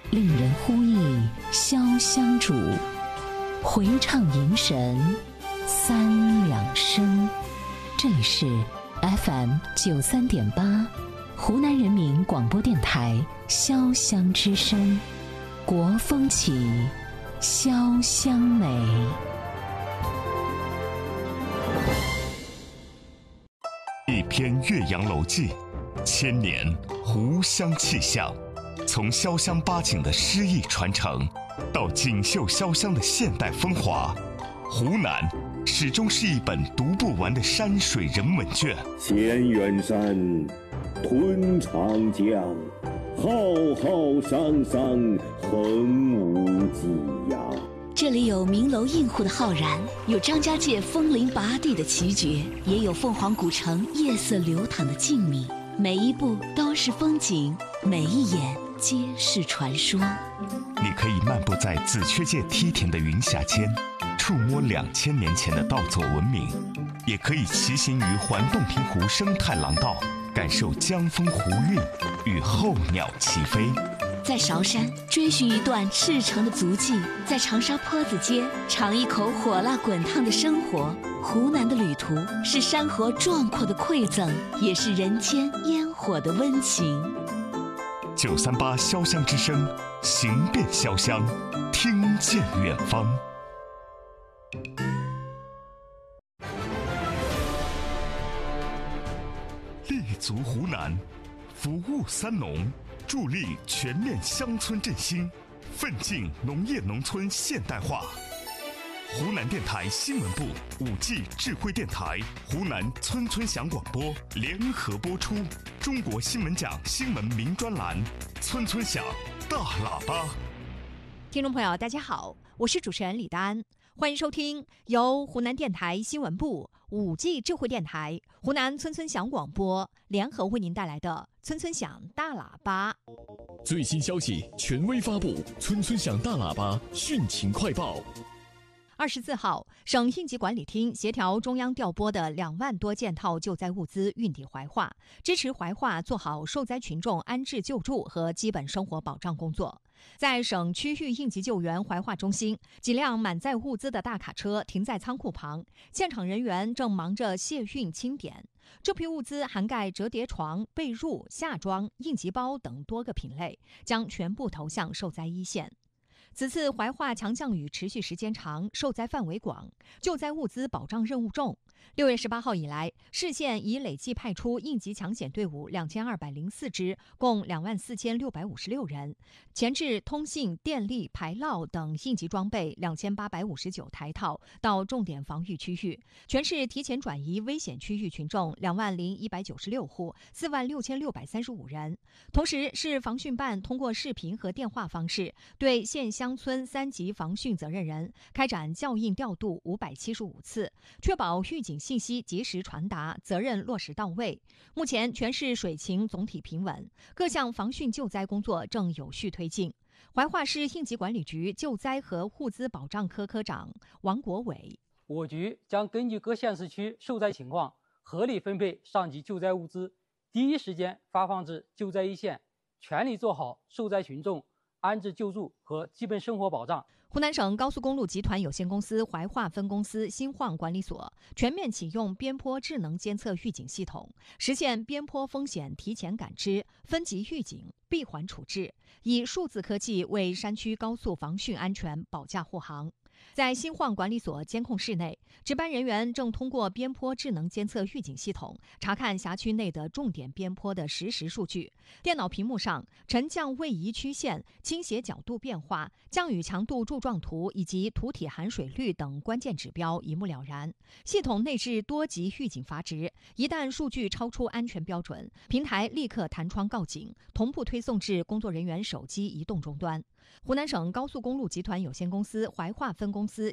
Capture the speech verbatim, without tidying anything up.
令人呼忆潇湘竹，回唱吟神三两声。这里是 F M 九三点八，湖南人民广播电台潇湘之声，国风起，潇湘美。 一篇岳阳楼记，千年湖湘气象。从潇湘八景的诗意传承，到锦绣潇湘的现代风华，湖南始终是一本读不完的山水人文卷。 千远山，吞长江，浩浩汤汤，横无际呀。 这里有名楼映户的浩然，有张家界枫林拔地的奇绝，也有凤凰古城夜色流淌的静谧。每一步都是风景，每一眼皆是传说。 你可以漫步在紫雀界梯田的云霞间，触摸两千年前的稻作文明；也可以骑行于环洞庭湖生态廊道，感受江风湖韵与候鸟齐飞。 在韶山追寻一段赤诚的足迹，在长沙坡子街尝一口火辣滚烫的生活。湖南的旅途是山河壮阔的馈赠，也是人间烟火的温情。 九三八潇湘之声，行遍潇湘，听见远方。立足湖南，服务三农，助力全面乡村振兴，奋进农业农村现代化。湖南电台新闻部、五 G 智慧电台、湖南村村响广播联合播出中国新闻奖新闻名专栏《村村响大喇叭》。 听众朋友，大家好，我是主持人李丹，欢迎收听由湖南电台新闻部、五 G 智慧电台、湖南村村响广播联合为您带来的《村村响大喇叭》。 最新消息权威发布，《村村响大喇叭》汛情快报。 二十四号，省应急管理厅协调中央调拨的两万多件套救灾物资运抵怀化，支持怀化做好受灾群众安置救助和基本生活保障工作。在省区域应急救援怀化中心，几辆满载物资的大卡车停在仓库旁，现场人员正忙着卸运清点。这批物资涵盖折叠床、被褥、夏装、应急包等多个品类，将全部投向受灾一线。此次怀化强降雨持续时间长，受灾范围广，救灾物资保障任务重。六月十八号以来，市县已累计派出应急抢险队伍两千二百零四支，共两万四千六百五十六人，前置通信、电力、排涝等应急装备两千八百五十九台套到重点防御区域，全市提前转移危险区域群众两万零一百九十六户，四万六千六百三十五人。同时，市防汛办通过视频和电话方式，对县乡村三级防汛责任人开展校应调度五百七十五次，确保预警信息及时传达，责任落实到位。目前全市水情总体平稳，各项防汛救灾工作正有序推进。怀化市应急管理局救灾和物资保障科科长王国伟： 我局将根据各县市区受灾情况，合理分配上级救灾物资，第一时间发放至救灾一线，全力做好受灾群众安置救助和基本生活保障。 湖南省高速公路集团有限公司怀化分公司新晃管理所全面启用边坡智能监测预警系统，实现边坡风险提前感知、分级预警、闭环处置，以数字科技为山区高速防汛安全保驾护航。在新晃管理所监控室内，值班人员正通过边坡智能监测预警系统查看辖区内的重点边坡的实时数据。电脑屏幕上，沉降位移曲线、倾斜角度变化、降雨强度柱状图以及土体含水率等关键指标一目了然。系统内置多级预警阀值，一旦数据超出安全标准，平台立刻弹窗告警，同步推送至工作人员手机移动终端。湖南省高速公路集团有限公司怀化分公司